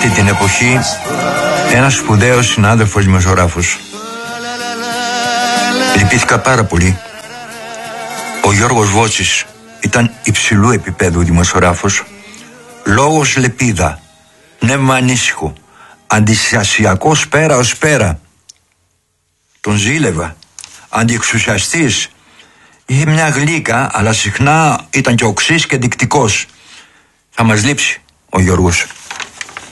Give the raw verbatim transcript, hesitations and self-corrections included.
Αυτή την εποχή ένας σπουδαίος συνάδελφος δημοσιογράφος. Λυπήθηκα πάρα πολύ. Ο Γιώργος Βότσης ήταν υψηλού επίπεδου δημοσιογράφος. Λόγος λεπίδα, πνεύμα ανήσυχο, αντισιασιακός πέρα ως πέρα. Τον ζήλευα, αντιεξουσιαστής. Είχε μια γλύκα, αλλά συχνά ήταν και οξύς και δεικτικός. Θα μας λείψει ο Γιώργος.